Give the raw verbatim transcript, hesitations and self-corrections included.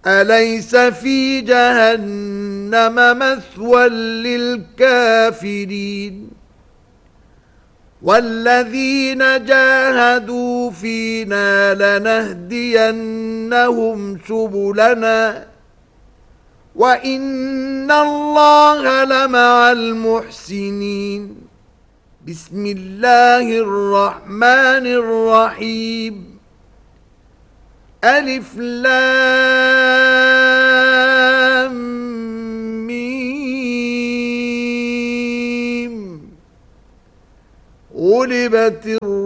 أليس في جهنم مثوى للكافرين والذين جاهدوا فينا لنهدينهم سبلنا وإن الله لمع المحسنين. بسم الله الرحمن الرحيم. ألف لام ميم. غلبت